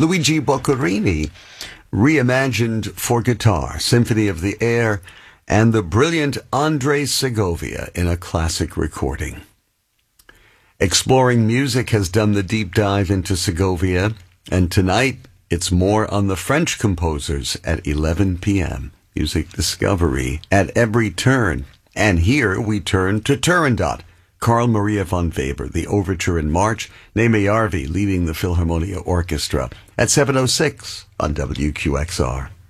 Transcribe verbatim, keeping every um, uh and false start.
Luigi Boccherini, reimagined for guitar, Symphony of the Air, and the brilliant Andres Segovia in a classic recording. Exploring Music has done the deep dive into Segovia, and tonight it's more on the French composers at eleven p.m. Music discovery at every turn. And here we turn to Turandot, Carl Maria von Weber, the Overture in March, Neeme Järvi leading the Philharmonia Orchestra at seven oh six on W Q X R.